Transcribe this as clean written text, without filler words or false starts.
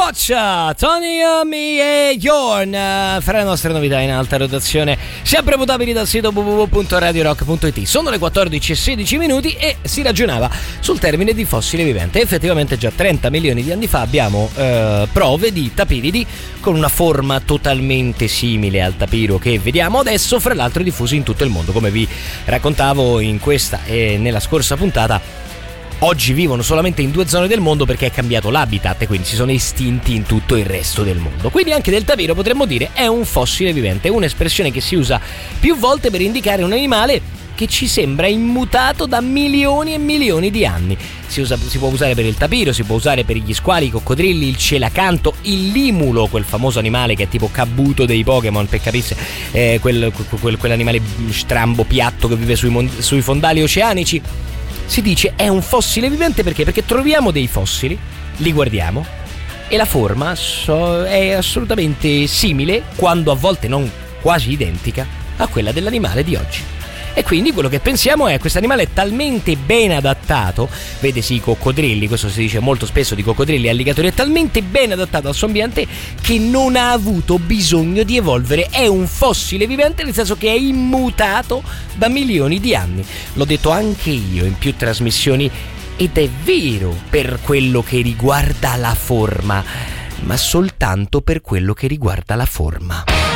Boccia, Tony Iommi e Yorn fra le nostre novità in alta rotazione, sempre votabili dal sito www.radiorock.it. Sono le 14:16 e si ragionava sul termine di fossile vivente. Effettivamente già 30 milioni di anni fa abbiamo prove di tapiridi con una forma totalmente simile al tapiro che vediamo adesso, fra l'altro diffusi in tutto il mondo. Come vi raccontavo in questa e nella scorsa puntata, oggi vivono solamente in 2 zone del mondo perché è cambiato l'habitat e quindi si sono estinti in tutto il resto del mondo. Quindi anche del tapiro potremmo dire è un fossile vivente, un'espressione che si usa più volte per indicare un animale che ci sembra immutato da milioni e milioni di anni. Si può usare per il tapiro, si può usare per gli squali, i coccodrilli, il celacanto, il limulo, quel famoso animale che è tipo Kabuto dei Pokémon, per capirsi, quell'animale strambo piatto che vive sui fondali oceanici. Si dice è un fossile vivente perché troviamo dei fossili, li guardiamo e la forma è assolutamente simile, quando a volte non quasi identica, a quella dell'animale di oggi. E quindi quello che pensiamo è: questo animale è talmente ben adattato, vedesi i coccodrilli, questo si dice molto spesso di coccodrilli e alligatori, è talmente ben adattato al suo ambiente che non ha avuto bisogno di evolvere, è un fossile vivente, nel senso che è immutato da milioni di anni. L'ho detto anche io in più trasmissioni ed è vero per quello che riguarda la forma, ma soltanto per quello che riguarda la forma.